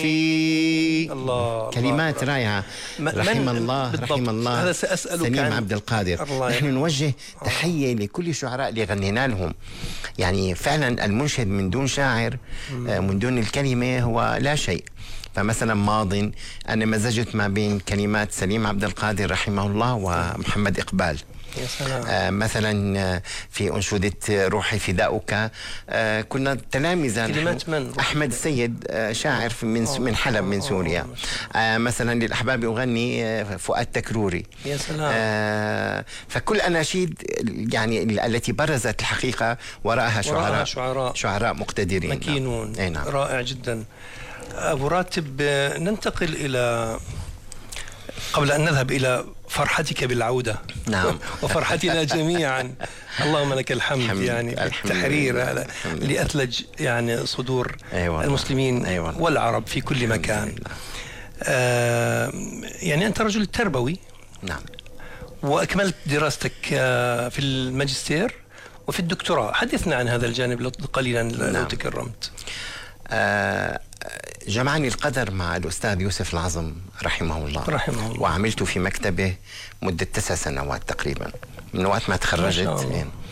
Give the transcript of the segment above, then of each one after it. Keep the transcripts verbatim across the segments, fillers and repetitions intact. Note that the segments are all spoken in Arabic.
الله كلمات الله رائعة. رحم الله رحم الله هذا سأسألك سليم عن عبد القادر. الله نحن نوجه تحية لكل الشعراء اللي غنينا لهم. يعني فعلا المنشد من دون شاعر آه من دون الكلمة هو لا شيء. فمثلا ماضٍ أنا مزجت ما بين كلمات سليم عبد القادر رحمه الله ومحمد إقبال. يا سلام. آه مثلا آه في أنشودة روحي فداؤك آه كنا تلامذة. كلمات من؟ أحمد السيد آه شاعر من أوه. من حلب من سوريا. آه مثلا للأحباب يغني آه فؤاد تكروري. يا سلام. آه فكل أناشيد يعني التي برزت الحقيقة وراءها شعراء وراءها شعراء شعراء مقتدرين مكينون. نعم. نعم. رائع جدا. أبو راتب، ننتقل إلى قبل أن نذهب إلى فرحتك بالعودة. نعم. وفرحتنا جميعا. اللهم لك الحمد. حمد. يعني التحرير هذا اللي أثلج يعني صدور أيوة المسلمين أيوة والعرب في كل مكان. آه يعني أنت رجل تربوي. نعم. وأكملت دراستك في الماجستير وفي الدكتوراه. حدثنا عن هذا الجانب قليلا لو نعم. تكرمت. آه جمعني القدر مع الأستاذ يوسف العظم رحمه الله. رحمه الله. وعملت في مكتبه مدة تسع سنوات تقريبا من وقت ما تخرجت.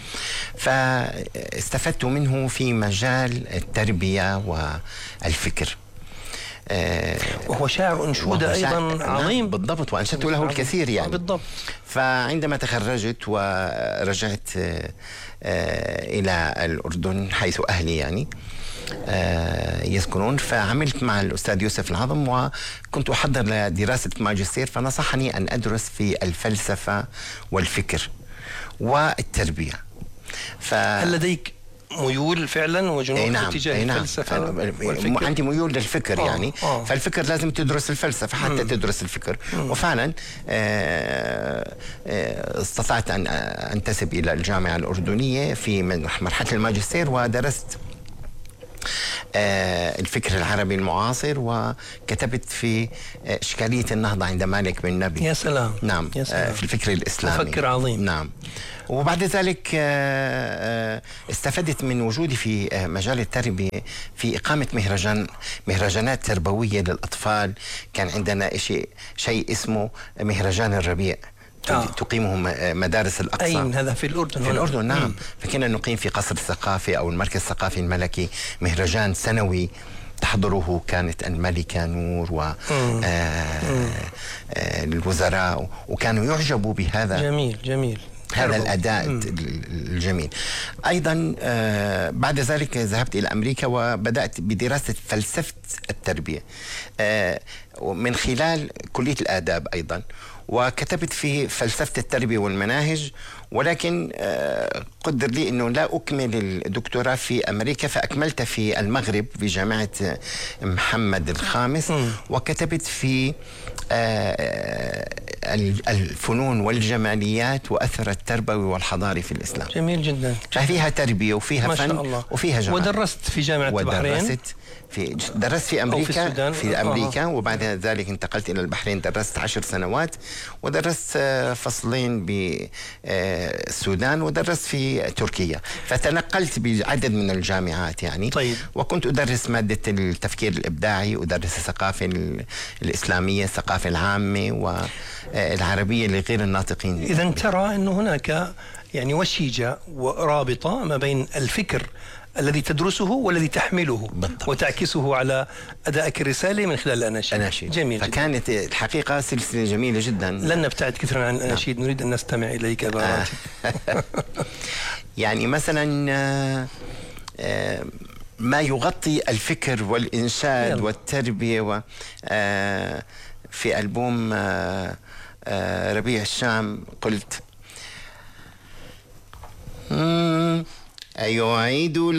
فاستفدت منه في مجال التربية والفكر. آه وهو شاعر أنشودة أيضا عظيم. بالضبط. وأنشدت له الكثير يعني. بالضبط. فعندما تخرجت ورجعت آه آه إلى الأردن حيث أهلي يعني آه يسكنون، فعملت مع الأستاذ يوسف العظم وكنت أحضر لدراسة ماجستير، فنصحني أن أدرس في الفلسفة والفكر والتربية. ف... هل لديك ميول فعلا وجنون نعم. تجاه نعم. الفلسفة والفكر؟ عندي ميول للفكر. آه. يعني آه. فالفكر لازم تدرس الفلسفة حتى مم. تدرس الفكر. مم. وفعلا آه آه استطعت أن أنتسب إلى الجامعة الأردنية في مرحلة الماجستير ودرست آه الفكر العربي المعاصر، وكتبت في آه إشكالية النهضة عند مالك بن نبي. يا سلام. نعم. يا سلام. آه في الفكر الإسلامي. مفكر عظيم. نعم. وبعد ذلك آه استفدت من وجودي في آه مجال التربية في إقامة مهرجان مهرجانات تربوية للأطفال. كان عندنا شيء شيء اسمه مهرجان الربيع. آه. تقيمه مدارس الأقصى. أين هذا؟ في الأردن. في الأردن نعم. مم. فكنا نقيم في قصر الثقافة أو المركز الثقافي الملكي مهرجان سنوي تحضره كانت الملكة نور و آه آه الوزراء، وكانوا يعجبوا بهذا. جميل جميل. هذا الأداء مم. الجميل. أيضا آه بعد ذلك ذهبت إلى أمريكا وبدأت بدراسة فلسفة التربية آه من خلال كلية الآداب أيضا، وكتبت في فلسفة التربية والمناهج. ولكن آه قدر لي أنه لا أكمل الدكتوراه في أمريكا، فأكملت في المغرب في جامعة محمد الخامس. م. وكتبت في آه الفنون والجماليات وأثر التربوي والحضاري في الإسلام. جميل جدا. فيها تربية وفيها فن الله. وفيها جمال. ودرست في جامعة البحرين. ودرست في درست في أمريكا. في, في أمريكا. آه. وبعد ذلك انتقلت إلى البحرين، درست عشر سنوات، ودرست فصلين بالسودان، ودرست في تركيا. فتنقلت بعدد من الجامعات يعني. طيب. وكنت أدرس مادة التفكير الإبداعي، أدرس الثقافة الإسلامية، الثقافة العامة والعربية لغير الناطقين. إذن ترى أن هناك يعني وشيجة ورابطة ما بين الفكر الذي تدرسه والذي تحمله بالضبط. وتعكسه على أدائك الرسالة من خلال الأناشيد. أناشيد. جميل. فكانت جدا. الحقيقة سلسلة جميلة جدا. لن نبتعد كثيرا عن الأناشيد. نعم. نريد أن نستمع إليك بارات. آه. يعني مثلا آه ما يغطي الفكر والإنشاد يلا. والتربية و آه في ألبوم آه آه ربيع الشام قلت أيعيد